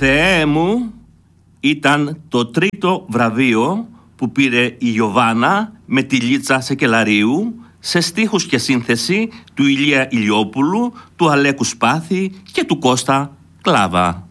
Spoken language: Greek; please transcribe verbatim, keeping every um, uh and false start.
Θεέ μου ήταν το τρίτο βραβείο που πήρε η Ιωβάνα με τη Λίτσα Σεκελαρίου, σε στίχους και σύνθεση του Ηλία Ηλιόπουλου, του Αλέκου Σπάθη και του Κώστα Κλάβα.